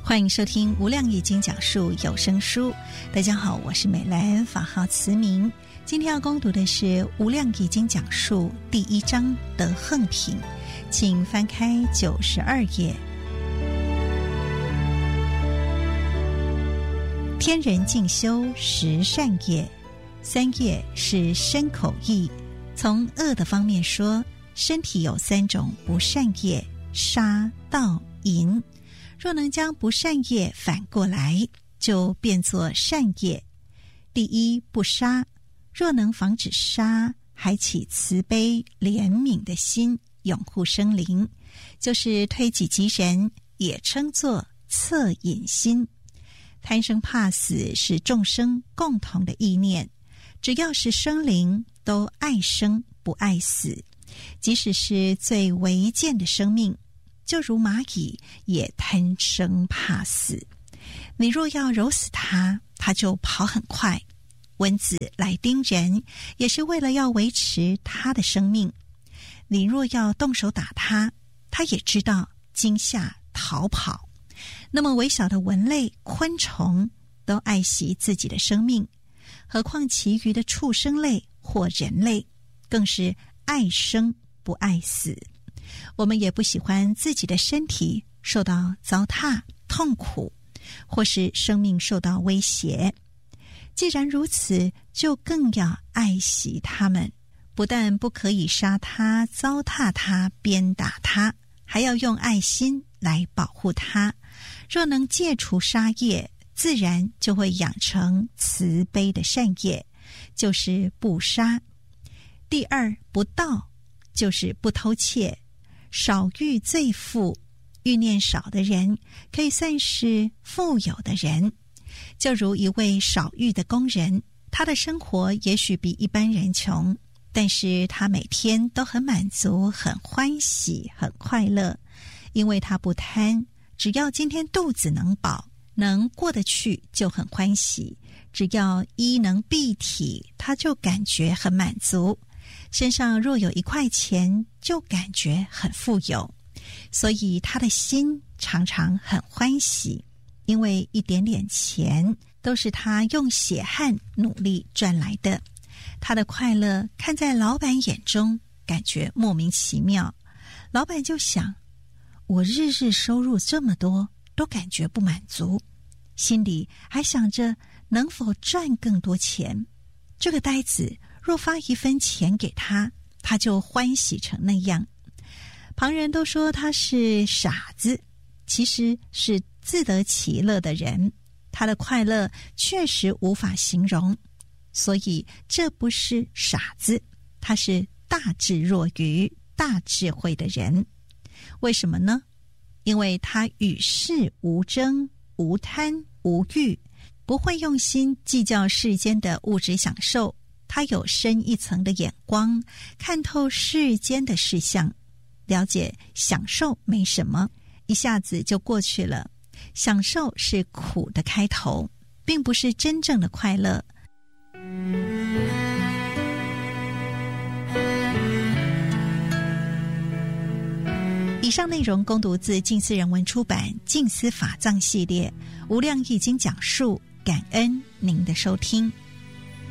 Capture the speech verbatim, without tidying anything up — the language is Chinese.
欢迎收听无量易经讲述有声书。大家好，我是美兰，法号慈明。今天要攻读的是无量易经讲述第一章的横品，请翻开九十二页。天人静修十善业，三业是身口意。从恶的方面说，身体有三种不善业：杀、盗、淫。若能将不善业反过来，就变作善业。第一，不杀。若能防止杀，还起慈悲怜悯的心，拥护生灵，就是推己及人，也称作恻隐心。贪生怕死是众生共同的意念，只要是生灵都爱生不爱死，即使是最微贱的生命，就如蚂蚁也贪生怕死。你若要揉死它，它就跑很快。蚊子来叮人，也是为了要维持它的生命。你若要动手打它，它也知道惊吓逃跑。那么微小的蚊类、昆虫都爱惜自己的生命，何况其余的畜生类或人类，更是爱生不爱死。我们也不喜欢自己的身体受到糟蹋、痛苦，或是生命受到威胁。既然如此，就更要爱惜他们，不但不可以杀他、糟蹋他、鞭打他，还要用爱心来保护他。若能戒除杀业，自然就会养成慈悲的善业，就是不杀。第二，不盗，就是不偷窃。少欲最富，欲念少的人可以算是富有的人。就如一位少欲的工人，他的生活也许比一般人穷，但是他每天都很满足、很欢喜、很快乐，因为他不贪，只要今天肚子能饱，能过得去就很欢喜，只要衣能蔽体，他就感觉很满足，身上若有一块钱就感觉很富有，所以他的心常常很欢喜，因为一点点钱都是他用血汗努力赚来的。他的快乐看在老板眼中感觉莫名其妙，老板就想，我日日收入这么多都感觉不满足，心里还想着能否赚更多钱。这个呆子若发一分钱给他，他就欢喜成那样。旁人都说他是傻子，其实是自得其乐的人，他的快乐确实无法形容，所以这不是傻子，他是大智若愚、大智慧的人。为什么呢？因为他与世无争、无贪、无欲，不会用心计较世间的物质享受，他有深一层的眼光，看透世间的事项，了解享受没什么，一下子就过去了。享受是苦的开头，并不是真正的快乐。以上内容恭读自静思人文出版《静思法藏》系列《无量易经讲述》，感恩您的收听。